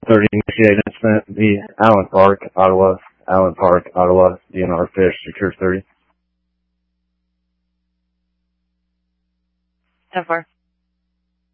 10:30 initiated incident, the Allen Park, Ottawa, DNR Fish, Secure 30. 10-4.